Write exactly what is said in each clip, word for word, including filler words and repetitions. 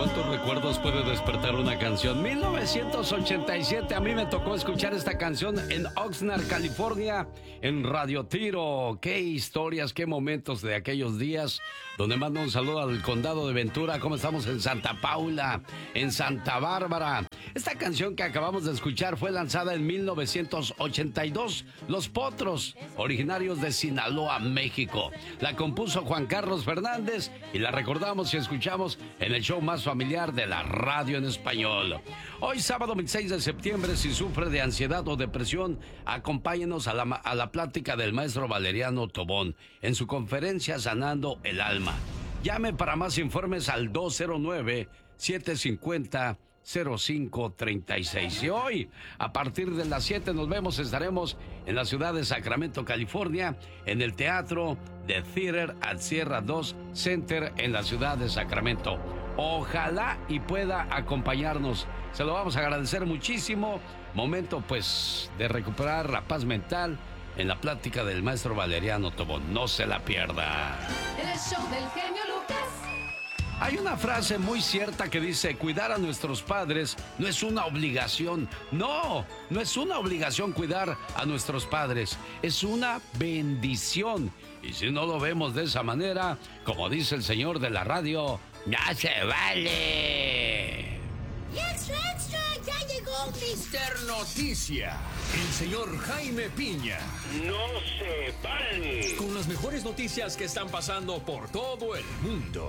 ¿Cuántos recuerdos puede despertar una canción? mil novecientos ochenta y siete, a mí me tocó escuchar esta canción en Oxnard, California, en Radio Tiro. Qué historias, qué momentos de aquellos días, donde mando un saludo al condado de Ventura. ¿Cómo estamos en Santa Paula, en Santa Bárbara? Esta canción que acabamos de escuchar fue lanzada en mil novecientos ochenta y dos. Los Potros, originarios de Sinaloa, México. La compuso Juan Carlos Fernández y la recordamos y escuchamos en el show más familiar de la radio en español. Hoy, sábado veintiséis de septiembre, si sufre de ansiedad o depresión, acompáñenos a la, a la plática del maestro Valeriano Tobón en su conferencia Sanando el Alma. Llame para más informes al dos cero nueve, siete cinco cero, cero cinco tres seis. Y hoy, a partir de las siete, nos vemos, estaremos en la ciudad de Sacramento, California, en el teatro de Theater at Sierra dos Center en la ciudad de Sacramento. Ojalá y pueda acompañarnos. Se lo vamos a agradecer muchísimo. Momento, pues, de recuperar la paz mental en la plática del maestro Valeriano Tobón. No se la pierda. El show del genio Lucas. Hay una frase muy cierta que dice: cuidar a nuestros padres no es una obligación. No, no es una obligación cuidar a nuestros padres. Es una bendición. Y si no lo vemos de esa manera, como dice el señor de la radio, ¡ya se vale! ¡Y extra, extra! ¡Ya llegó mister Noticia! El señor Jaime Piña. ¡No se vale! Con las mejores noticias que están pasando por todo el mundo.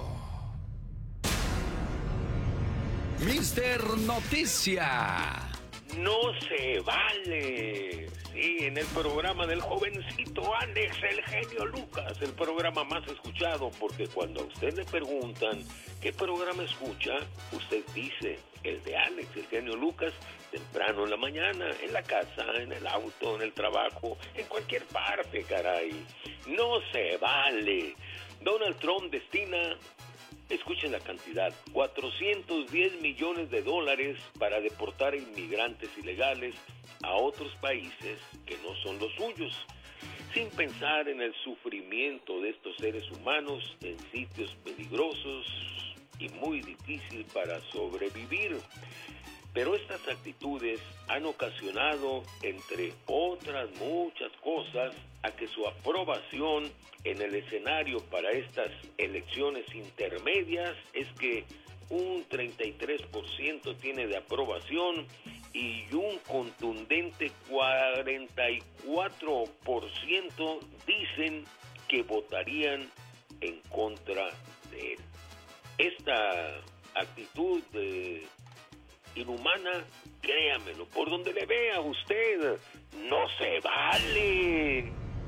mister Noticia. ¡No se vale! Sí, en el programa del jovencito Alex, el genio Lucas, el programa más escuchado, porque cuando a usted le preguntan qué programa escucha, usted dice el de Alex, el genio Lucas, temprano en la mañana, en la casa, en el auto, en el trabajo, en cualquier parte, caray. ¡No se vale! Donald Trump destina... Escuchen la cantidad, cuatrocientos diez millones de dólares para deportar a inmigrantes ilegales a otros países que no son los suyos, sin pensar en el sufrimiento de estos seres humanos en sitios peligrosos y muy difícil para sobrevivir. Pero estas actitudes han ocasionado, entre otras muchas cosas, a que su aprobación en el escenario para estas elecciones intermedias es que un treinta y tres por ciento tiene de aprobación y un contundente cuarenta y cuatro por ciento dicen que votarían en contra de él. Esta actitud de... inhumana, créamelo, por donde le vea usted, no se vale.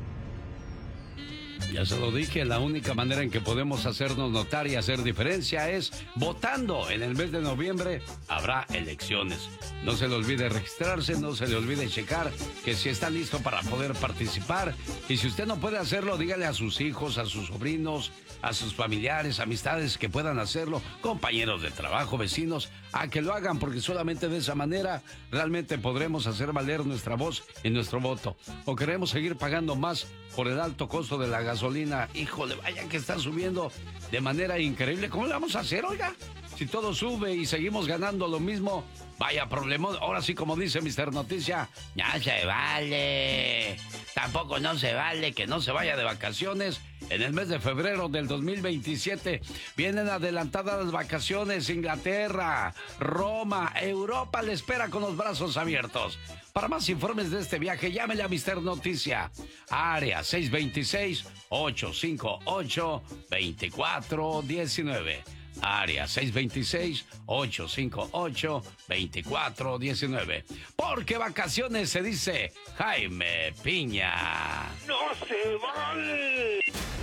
Ya se lo dije, la única manera en que podemos hacernos notar y hacer diferencia es votando. En el mes de noviembre habrá elecciones. No se le olvide registrarse, no se le olvide checar que si está listo para poder participar. Y si usted no puede hacerlo, dígale a sus hijos, a sus sobrinos, a sus familiares, amistades que puedan hacerlo, compañeros de trabajo, vecinos, a que lo hagan, porque solamente de esa manera realmente podremos hacer valer nuestra voz y nuestro voto. O queremos seguir pagando más por el alto costo de la gasolina. Híjole, vaya que está subiendo de manera increíble. ¿Cómo le vamos a hacer, oiga? Si todo sube y seguimos ganando lo mismo, vaya problema. Ahora sí, como dice mister Noticia, ya se vale. Tampoco no se vale que no se vaya de vacaciones. En el mes de febrero del dos mil veintisiete vienen adelantadas las vacaciones. Inglaterra, Roma, Europa le espera con los brazos abiertos. Para más informes de este viaje, llámele a mister Noticia. Área seis dos seis, ocho cinco ocho, dos cuatro uno nueve. Área seis dos seis, ocho cinco ocho, dos cuatro uno nueve. Porque vacaciones se dice Jaime Piña. ¡No se vale!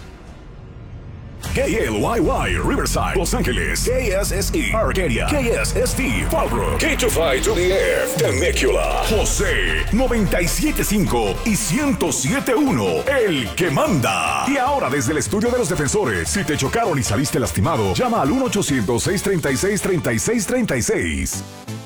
K L Y Y, Riverside, Los Ángeles. K S S E, Arcadia. K S S T, Fallbrook. K two five to the F, Temecula. José, noventa y siete punto cinco y ciento siete punto uno, el que manda. Y ahora desde el estudio de los defensores, si te chocaron y saliste lastimado, llama al uno ochocientos, seiscientos treinta y seis, treinta y seis treinta y seis.